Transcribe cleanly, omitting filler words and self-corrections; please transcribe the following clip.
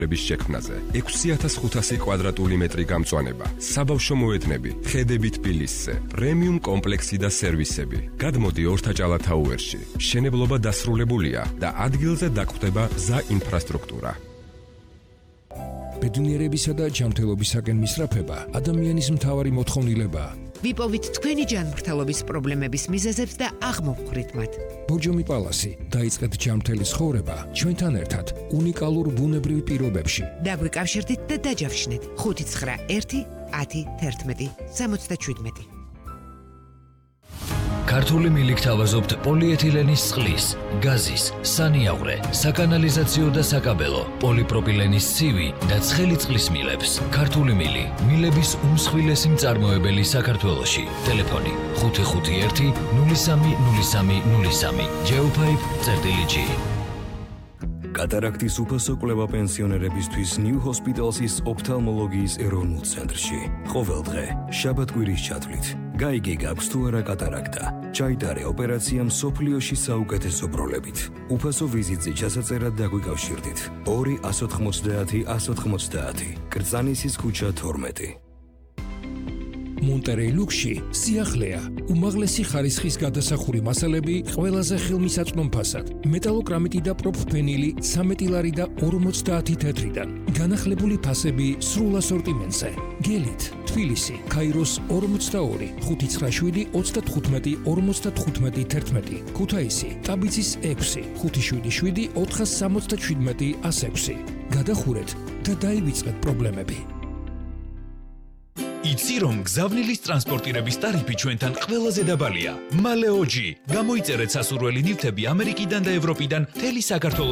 შექმნაზე 6500 კვადრატული მეტრი გამწვანება, საბავშვო მოედნები, ხედები თბილისზე, პრემიუმ კომპლექსი და სერვისები. გადმოდი ორთაჭალა თაუერში. მშენებლობა დასრულებულია და ადგილზე დაგვხვდება გზა ინფრასტრუქტურა. ბედნიერებისა და ჯანმრთელობისაკენ მისწრაფება ადამიანის მთავარი მოთხოვნილებაა. ვიპოვით თქვენი ჯანმრთელობის პრობლემების მიზეზებს და აღმოვხვრით მათ. ბორჯომი პალასი, დაიწყეთ ჯანმრთელი ცხოვრება ჩვენთან ერთად უნიკალურ ბუნებრივ პირობებში. დაგვიკავშირდით და დაჯავშნეთ 591 10 11 77. ქართული მილიქ თავაზობთ პოლიეთილენის წყლის, გაზის, სანიავრე, საკანალიზაციო და საკაბელო, პოლიპროპილენის ცივი და ცხელი წყლის მილებს. ქართული მილი, მილების უმსხვილესი მწარმოებელი საქართველოში. ტელეფონი 551 0303 03. Geopipe.gr. კატარაქტის უფასო კვლევა პენსიონერებისთვის New Hospital's ოფთალმოლოგიის ეროვნულ ცენტრში. ყოველ დღე, შაბათ-კვირის ჩათვლით. გაიგე გაქვს თუ არა კატარაქტა. ჩაიტარე ოპერაცია მსოფლიოში საუკეთესო ბროლებით. უფასო ვიზიტზე ჩასაწერად დაგვიკავშირდით. 2 190 190. კრწანისის ქუჩა 12. მონტერეი ლუქსში სიახლეა, უმაღლესი ხარისხის გადასახური მასალები ყველაზე ხელმისაწვდომ ფასად, მეტალოკრამიტი და პროფენილი 13 ლარი და 50 თეთრიდან, განახლებული ფასები სრულ ასორტიმენტზე. გელით, თბილისი, ქაიროს 42 597 35 55 11, ქუთაისი, ტაბიცის 6 577 467 106. გადახურეთ და დაივიწყეთ პრობლემები. იცი რომ გზავნილის ტრანსპორტირების ტარიფი ჩვენთან ყველაზე დაბალია. მალე ოჯი, გამოიწერეთ სასურველი ნივთები ამერიკიდან და ევროპიდან მთელი საქართველოს